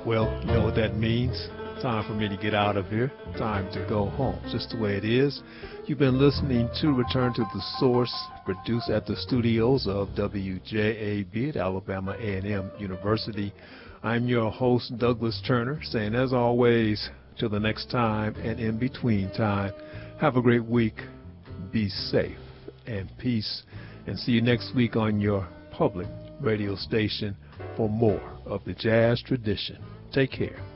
Well, you know what that means. Time for me to get out of here. Time to go home. Just the way it is. You've been listening to Return to the Source, produced at the studios of WJAB at Alabama A&M University. I'm your host, Douglas Turner, saying as always, till the next time and in between time, have a great week, be safe, and peace. And see you next week on your public radio station for more of the jazz tradition. Take care.